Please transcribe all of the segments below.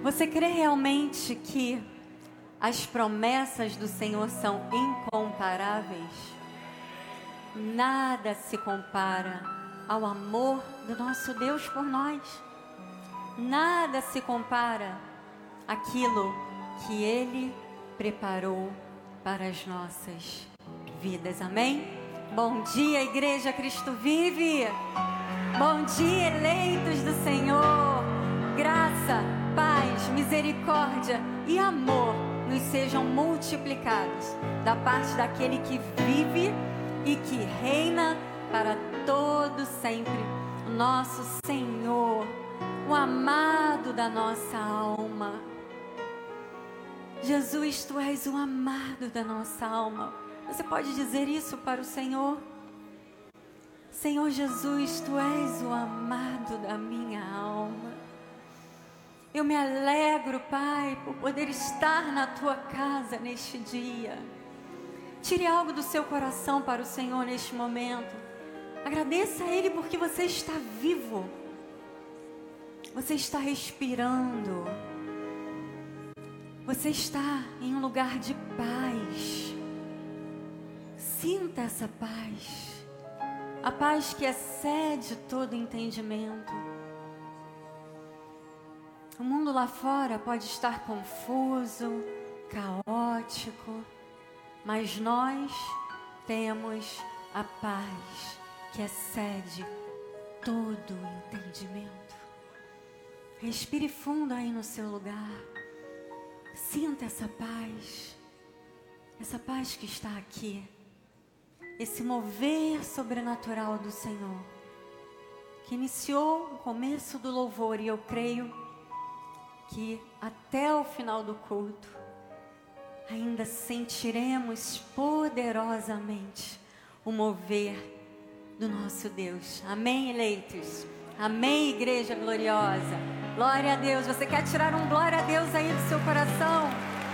Você crê realmente que as promessas do Senhor são incomparáveis? Nada se compara ao amor do nosso Deus por nós. Nada se compara àquilo que Ele preparou para as nossas vidas. Amém? Bom dia, Igreja Cristo Vive. Bom dia, eleitos do Senhor. Graça, paz, misericórdia e amor nos sejam multiplicados da parte daquele que vive e que reina para todo sempre, o nosso Senhor, o amado da nossa alma. Jesus, Tu és o amado da nossa alma. Você pode dizer isso para o Senhor? Senhor Jesus, Tu és o amado da minha alma. Eu me alegro, Pai, por poder estar na Tua casa neste dia. Tire algo do seu coração para o Senhor neste momento. Agradeça a Ele porque você está vivo. Você está respirando. Você está em um lugar de paz. Sinta essa paz. A paz que excede todo entendimento. O mundo lá fora pode estar confuso, caótico, mas nós temos a paz que excede todo o entendimento. Respire fundo aí no seu lugar. Sinta essa paz que está aqui, esse mover sobrenatural do Senhor, que iniciou o começo do louvor, e eu creio que até o final do culto ainda sentiremos poderosamente o mover do nosso Deus. Amém, eleitos? Amém, igreja gloriosa? Glória a Deus. Você quer tirar um glória a Deus aí do seu coração?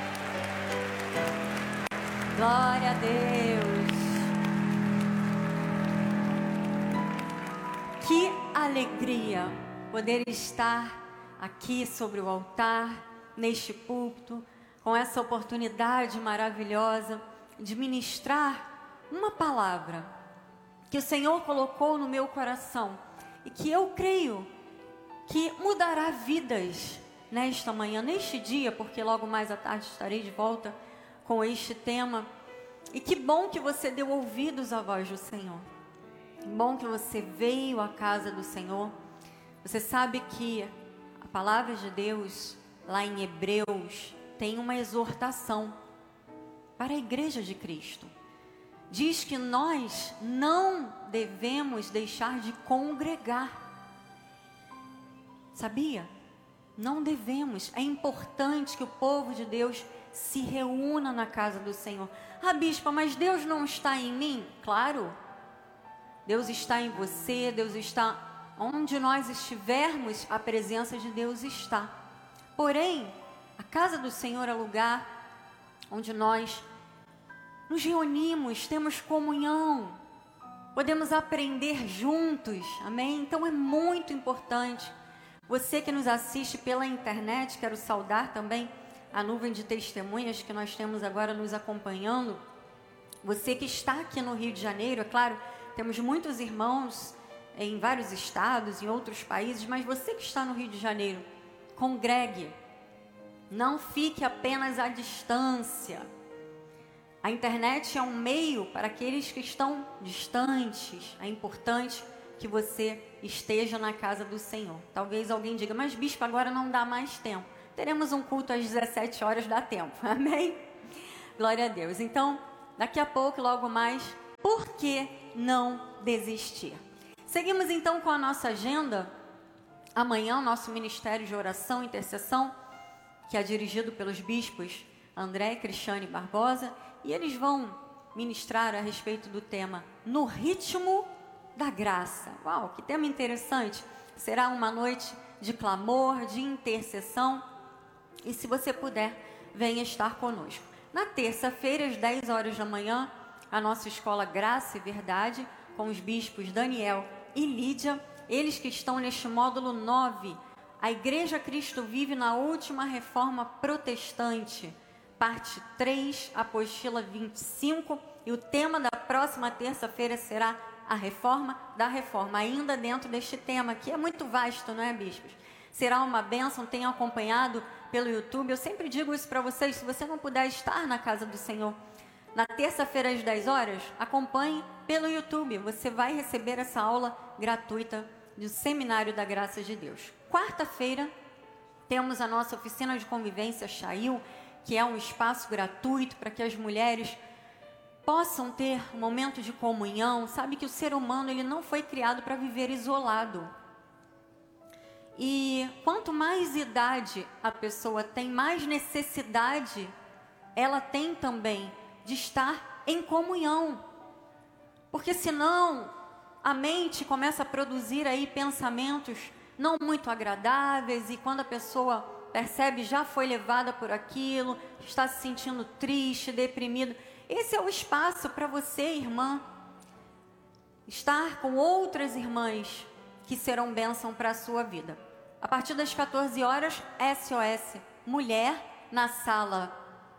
Glória a Deus. Que alegria poder estar aqui sobre o altar, neste púlpito, com essa oportunidade maravilhosa de ministrar uma palavra que o Senhor colocou no meu coração e que eu creio que mudará vidas nesta manhã, neste dia, porque logo mais à tarde estarei de volta com este tema. E que bom que você deu ouvidos à voz do Senhor. Que bom que você veio à casa do Senhor. Você sabe que a palavra de Deus, lá em Hebreus, tem uma exortação para a igreja de Cristo. Diz que nós não devemos deixar de congregar. Sabia? Não devemos. É importante que o povo de Deus se reúna na casa do Senhor. Ah, bispa, mas Deus não está em mim? Claro. Deus está em você, Deus está onde nós estivermos, a presença de Deus está. Porém, a casa do Senhor é lugar onde nós nos reunimos, temos comunhão, podemos aprender juntos, amém? Então é muito importante. Você que nos assiste pela internet, quero saudar também a nuvem de testemunhas que nós temos agora nos acompanhando. Você que está aqui no Rio de Janeiro, é claro, temos muitos irmãos em vários estados, em outros países, mas você que está no Rio de Janeiro, congregue, não fique apenas à distância. A internet é um meio para aqueles que estão distantes. É importante que você esteja na casa do Senhor. Talvez alguém diga, mas bispo, agora não dá mais tempo. Teremos um culto às 17 horas, dá tempo, amém? Glória a Deus. Então, daqui a pouco, logo mais, por que não desistir? Seguimos então com a nossa agenda. Amanhã o nosso ministério de oração e intercessão, que é dirigido pelos bispos André e Cristiane Barbosa, e eles vão ministrar a respeito do tema No Ritmo da Graça. Uau, que tema interessante! Será uma noite de clamor, de intercessão, e se você puder, venha estar conosco. Na terça-feira, às 10 horas da manhã, a nossa escola Graça e Verdade, com os bispos Daniel e Lídia, eles que estão neste módulo 9, A Igreja Cristo Vive na Última Reforma Protestante, parte 3, apostila 25, e o tema da próxima terça-feira será a reforma da reforma, ainda dentro deste tema, que é muito vasto, não é, bispos? Será uma bênção, tenho acompanhado pelo YouTube. Eu sempre digo isso para vocês: se você não puder estar na casa do Senhor na terça-feira às 10 horas, acompanhe pelo YouTube. Você vai receber essa aula gratuita do Seminário da Graça de Deus. Quarta-feira, temos a nossa oficina de convivência Chail, que é um espaço gratuito para que as mulheres possam ter um momento de comunhão. Sabe que o ser humano, ele não foi criado para viver isolado. E quanto mais idade a pessoa tem, mais necessidade ela tem também de estar em comunhão. Porque senão a mente começa a produzir aí pensamentos não muito agradáveis, e quando a pessoa percebe, já foi levada por aquilo, está se sentindo triste, deprimido. Esse é o espaço para você, irmã, estar com outras irmãs que serão bênção para a sua vida. A partir das 14 horas, SOS Mulher, na sala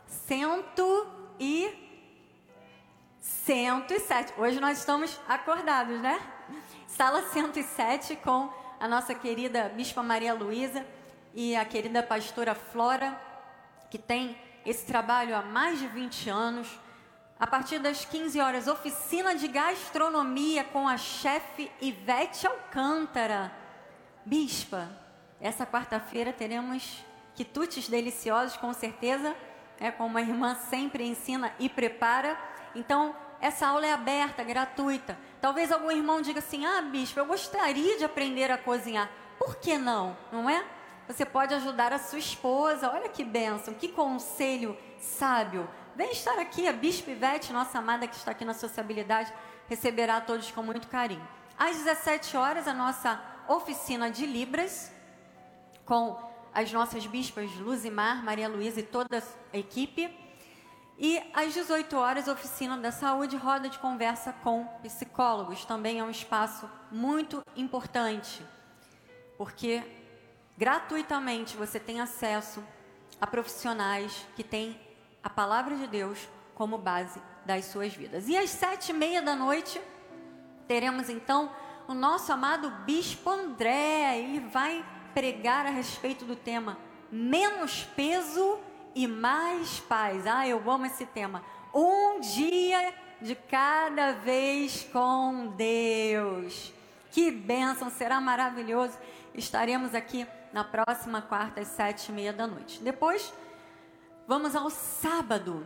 107. Hoje nós estamos acordados, né? Sala 107, com a nossa querida Bispa Maria Luísa e a querida pastora Flora, que tem esse trabalho há mais de 20 anos. A partir das 15 horas, oficina de gastronomia com a chefe Ivete Alcântara. Bispa, essa quarta-feira teremos quitutes deliciosos, com certeza, como a irmã sempre ensina e prepara. Então, essa aula é aberta, gratuita. Talvez algum irmão diga assim: ah, bispo, eu gostaria de aprender a cozinhar. Por que não? Não é? Você pode ajudar a sua esposa. Olha que bênção, que conselho sábio. Vem estar aqui, a Bispa Ivete, nossa amada que está aqui na sociabilidade, receberá a todos com muito carinho. Às 17 horas, a nossa oficina de Libras, com as nossas bispas Luzimar, Maria Luísa e toda a equipe. E às 18 horas, oficina da saúde, roda de conversa com psicólogos. Também é um espaço muito importante, porque gratuitamente você tem acesso a profissionais que têm a palavra de Deus como base das suas vidas. E às 7h30 da noite, teremos então o nosso amado Bispo André. Ele vai pregar a respeito do tema menos peso e mais paz. Eu amo esse tema. Um dia de cada vez com Deus. Que bênção, será maravilhoso. Estaremos aqui na próxima quarta às 7h30 da noite. Depois, vamos ao sábado.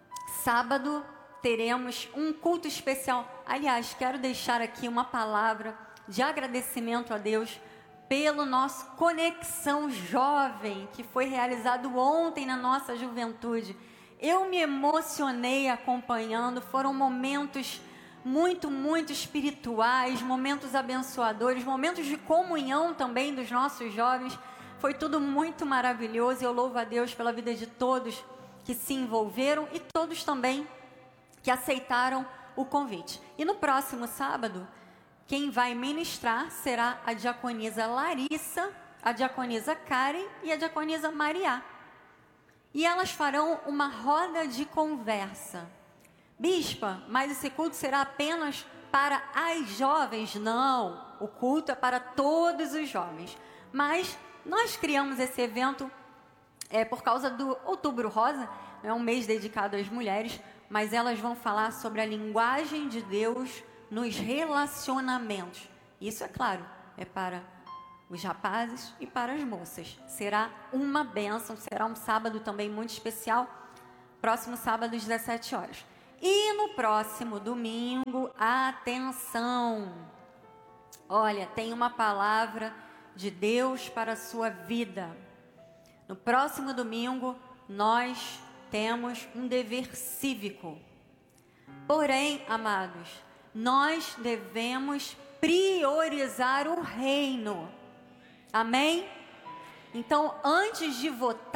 Sábado teremos um culto especial. Aliás, quero deixar aqui uma palavra de agradecimento a Deus pelo nosso Conexão Jovem, que foi realizado ontem na nossa juventude. Eu me emocionei acompanhando, foram momentos muito, muito espirituais, momentos abençoadores, momentos de comunhão também dos nossos jovens. Foi tudo muito maravilhoso. Eu louvo a Deus pela vida de todos que se envolveram e todos também que aceitaram o convite. E no próximo sábado, quem vai ministrar será a diaconisa Larissa, a diaconisa Karen e a diaconisa Mariá. E elas farão uma roda de conversa. Bispa, mas esse culto será apenas para as jovens? Não, o culto é para todos os jovens. Mas nós criamos esse evento por causa do Outubro Rosa, é um mês dedicado às mulheres, mas elas vão falar sobre a linguagem de Deus nos relacionamentos. Isso, é claro, é para os rapazes e para as moças. Será uma bênção, será um sábado também muito especial. Próximo sábado, às 17 horas. E no próximo domingo, atenção! Olha, tem uma palavra de Deus para a sua vida. No próximo domingo, nós temos um dever cívico. Porém, amados, nós devemos priorizar o reino. Amém? Então, antes de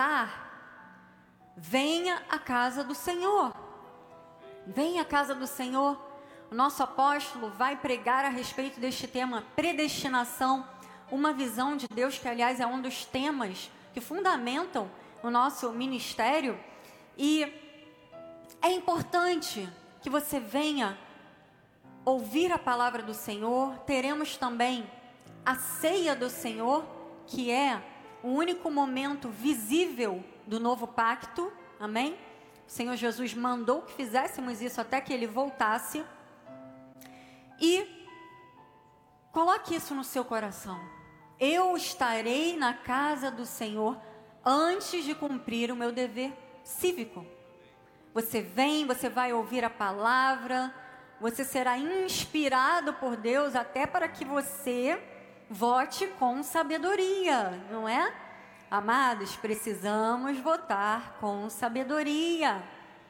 votar, venha à casa do Senhor. Venha à casa do Senhor. O nosso apóstolo vai pregar a respeito deste tema, predestinação. uma visão de Deus, que aliás é um dos temas que fundamentam o nosso ministério. E é importante que você venha ouvir a palavra do Senhor. Teremos também a ceia do Senhor, que é o único momento visível do novo pacto, amém? O Senhor Jesus mandou que fizéssemos isso até que Ele voltasse. E coloque isso no seu coração: eu estarei na casa do Senhor antes de cumprir o meu dever cívico. Você vem, você vai ouvir a palavra, você será inspirado por Deus até para que você vote com sabedoria, não é? Amados, precisamos votar com sabedoria.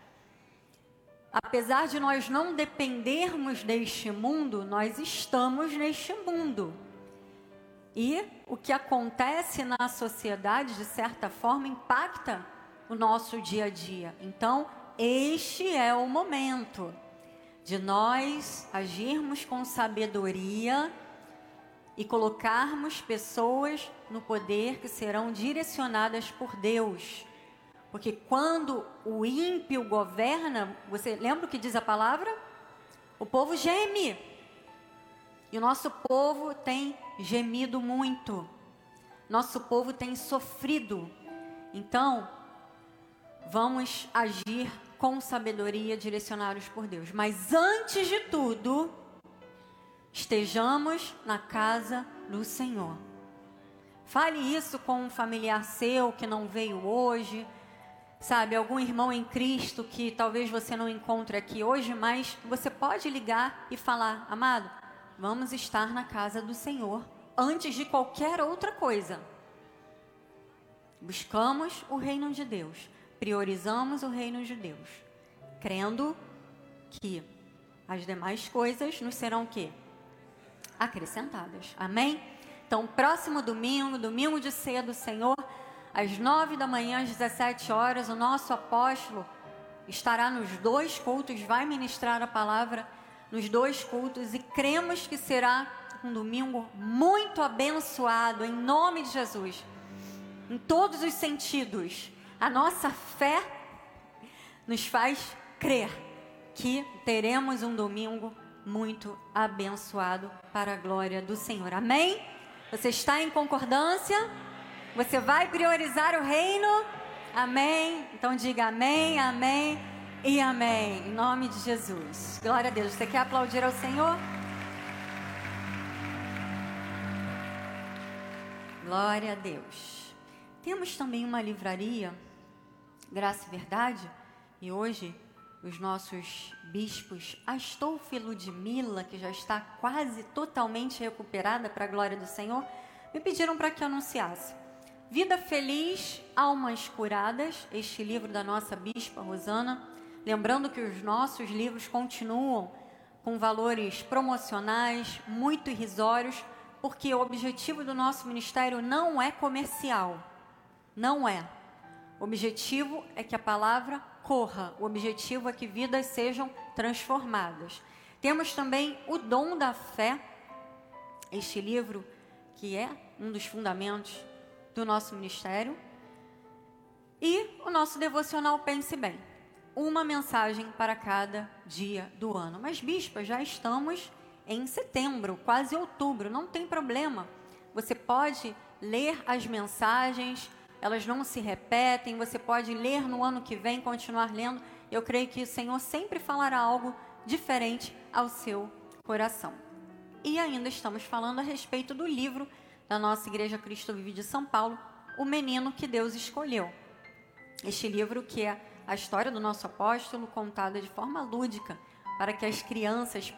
Apesar de nós não dependermos deste mundo, nós estamos neste mundo. E o que acontece na sociedade, de certa forma, impacta o nosso dia a dia. Então, este é o momento de nós agirmos com sabedoria e colocarmos pessoas no poder que serão direcionadas por Deus. Porque quando o ímpio governa, você lembra o que diz a palavra? O povo geme. E o nosso povo tem gemido muito. Nosso povo tem sofrido. Então, vamos agir com sabedoria, direcionados por Deus. Mas antes de tudo, estejamos na casa do Senhor. Fale isso com um familiar seu que não veio hoje, sabe, algum irmão em Cristo que talvez você não encontre aqui hoje, mas você pode ligar e falar: amado, vamos estar na casa do Senhor antes de qualquer outra coisa. Buscamos o reino de Deus, priorizamos o reino de Deus, crendo que as demais coisas nos serão o quê? Acrescentadas. Amém? Então, próximo domingo, domingo de ceia do Senhor, às 9 da manhã, às 17 horas, o nosso apóstolo estará nos 2 cultos, vai ministrar a palavra nos 2 cultos, e cremos que será um domingo muito abençoado, em nome de Jesus, em todos os sentidos. A nossa fé nos faz crer que teremos um domingo muito abençoado para a glória do Senhor. Amém? Você está em concordância? Você vai priorizar o reino? Amém? Então diga amém, amém e amém. Em nome de Jesus. Glória a Deus. Você quer aplaudir ao Senhor? Glória a Deus. Temos também uma livraria, Graça e Verdade, e hoje os nossos bispos Astolfo e Ludmila, que já está quase totalmente recuperada para a glória do Senhor, me pediram para que eu anunciasse Vida Feliz, Almas Curadas, este livro da nossa bispa Rosana. Lembrando que os nossos livros continuam com valores promocionais muito irrisórios, porque o objetivo do nosso ministério não é comercial, não é. O objetivo é que a palavra corra, o objetivo é que vidas sejam transformadas. Temos também o Dom da Fé, este livro que é um dos fundamentos do nosso ministério, e o nosso devocional Pense Bem, uma mensagem para cada dia do ano. Mas, bispa, já estamos em setembro, quase outubro, não tem problema. Você pode ler as mensagens, elas não se repetem, você pode ler no ano que vem, continuar lendo. Eu creio que o Senhor sempre falará algo diferente ao seu coração. E ainda estamos falando a respeito do livro da nossa Igreja Cristo Vive de São Paulo, O Menino que Deus Escolheu. Este livro que é a história do nosso apóstolo contada de forma lúdica, para que as crianças